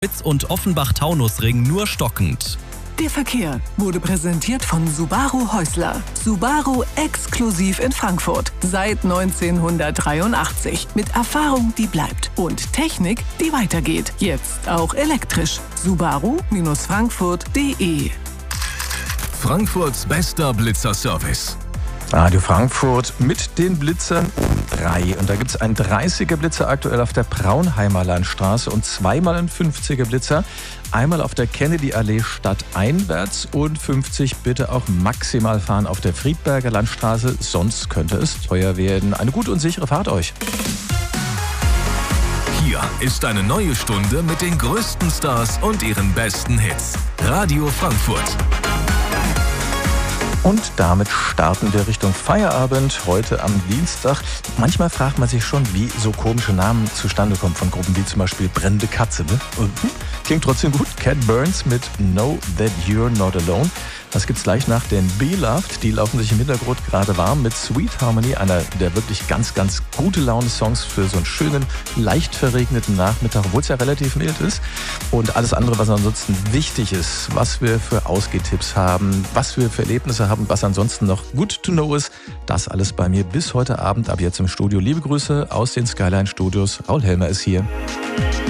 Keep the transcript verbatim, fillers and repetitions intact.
Witz und Offenbach-Taunusring nur stockend. Der Verkehr wurde präsentiert von Subaru Häusler. Subaru exklusiv in Frankfurt. Seit neunzehnhundertdreiundachtzig. Mit Erfahrung, die bleibt. Und Technik, die weitergeht. Jetzt auch elektrisch. Subaru Frankfurt punkt de. Frankfurts bester Blitzerservice. Radio Frankfurt mit den Blitzern um drei. Und da gibt es einen dreißiger Blitzer aktuell auf der Braunheimer Landstraße und zweimal einen fünfziger Blitzer. Einmal auf der Kennedy-Allee stadteinwärts und fünfzig bitte auch maximal fahren auf der Friedberger Landstraße, sonst könnte es teuer werden. Eine gute und sichere Fahrt euch. Hier ist eine neue Stunde mit den größten Stars und ihren besten Hits. Radio Frankfurt. Und damit starten wir Richtung Feierabend heute am Dienstag. Manchmal fragt man sich schon, wie so komische Namen zustande kommen von Gruppen wie zum Beispiel Brennende Katze. Ne? Klingt trotzdem gut. Cat Burns mit Know That You're Not Alone. Das gibt's gleich nach den Beloved. Die laufen sich im Hintergrund gerade warm mit Sweet Harmony, einer der wirklich ganz, ganz gute Laune-Songs für so einen schönen, leicht verregneten Nachmittag, obwohl es ja relativ mild ist. Und alles andere, was ansonsten wichtig ist, was wir für Ausgehtipps haben, was wir für Erlebnisse haben, was ansonsten noch good to know ist, das alles bei mir bis heute Abend, ab jetzt im Studio. Liebe Grüße aus den Skyline Studios. Raul Helmer ist hier.